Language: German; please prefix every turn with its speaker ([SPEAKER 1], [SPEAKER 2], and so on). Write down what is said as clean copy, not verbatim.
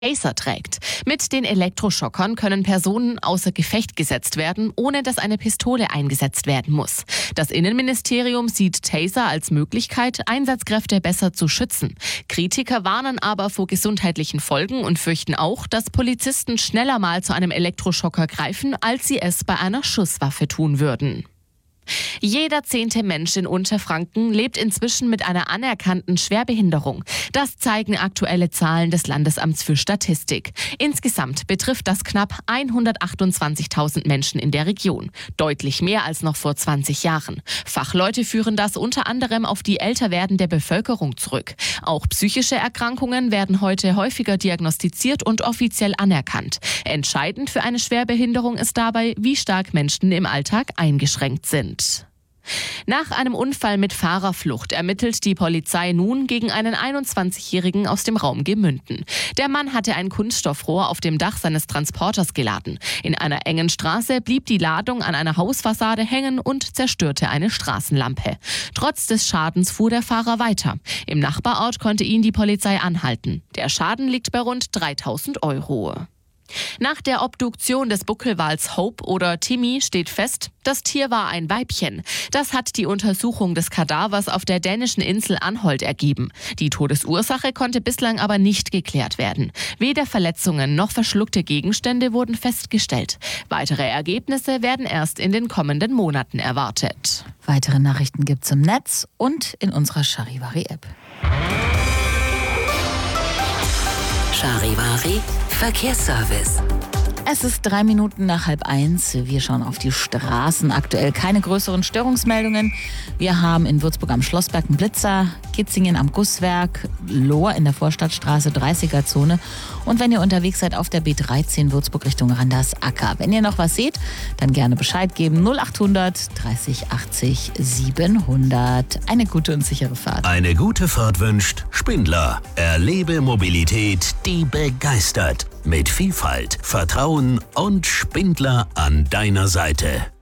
[SPEAKER 1] Taser trägt. Mit den Elektroschockern können Personen außer Gefecht gesetzt werden, ohne dass eine Pistole eingesetzt werden muss. Das Innenministerium sieht Taser als Möglichkeit, Einsatzkräfte besser zu schützen. Kritiker warnen aber vor gesundheitlichen Folgen und fürchten auch, dass Polizisten schneller mal zu einem Elektroschocker greifen, als sie es bei einer Schusswaffe tun würden. Jeder 10. Mensch in Unterfranken lebt inzwischen mit einer anerkannten Schwerbehinderung. Das zeigen aktuelle Zahlen des Landesamts für Statistik. Insgesamt betrifft das knapp 128.000 Menschen in der Region. Deutlich mehr als noch vor 20 Jahren. Fachleute führen das unter anderem auf die älter werdende Bevölkerung zurück. Auch psychische Erkrankungen werden heute häufiger diagnostiziert und offiziell anerkannt. Entscheidend für eine Schwerbehinderung ist dabei, wie stark Menschen im Alltag eingeschränkt sind. Nach einem Unfall mit Fahrerflucht ermittelt die Polizei nun gegen einen 21-Jährigen aus dem Raum Gemünden. Der Mann hatte ein Kunststoffrohr auf dem Dach seines Transporters geladen. In einer engen Straße blieb die Ladung an einer Hausfassade hängen und zerstörte eine Straßenlampe. Trotz des Schadens fuhr der Fahrer weiter. Im Nachbarort konnte ihn die Polizei anhalten. Der Schaden liegt bei rund 3.000 €. Nach der Obduktion des Buckelwals Hope oder Timmy steht fest, das Tier war ein Weibchen. Das hat die Untersuchung des Kadavers auf der dänischen Insel Anholt ergeben. Die Todesursache konnte bislang aber nicht geklärt werden. Weder Verletzungen noch verschluckte Gegenstände wurden festgestellt. Weitere Ergebnisse werden erst in den kommenden Monaten erwartet.
[SPEAKER 2] Weitere Nachrichten gibt's im Netz und in unserer Charivari-App.
[SPEAKER 3] Charivari Verkehrsservice.
[SPEAKER 2] Es ist 3 Minuten nach 12:30. Wir schauen auf die Straßen. Aktuell keine größeren Störungsmeldungen. Wir haben in Würzburg am Schlossberg einen Blitzer, Kitzingen am Gusswerk, Lohr in der Vorstadtstraße, 30er-Zone. Und wenn ihr unterwegs seid auf der B13 Würzburg Richtung Randersacker. Wenn ihr noch was seht, dann gerne Bescheid geben. 0800 30 80 700. Eine gute und sichere Fahrt.
[SPEAKER 4] Eine gute Fahrt wünscht Spindler. Erlebe Mobilität, die begeistert. Mit Vielfalt, Vertrauen und Spindler an deiner Seite.